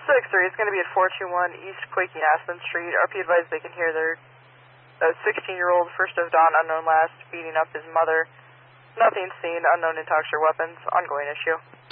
6-3, it's going to be at 421 East Quaking Aspen Street. RP advised they can hear their 16-year-old, first of dawn, unknown last, beating up his mother. Nothing seen, unknown intox or weapons. Ongoing issue.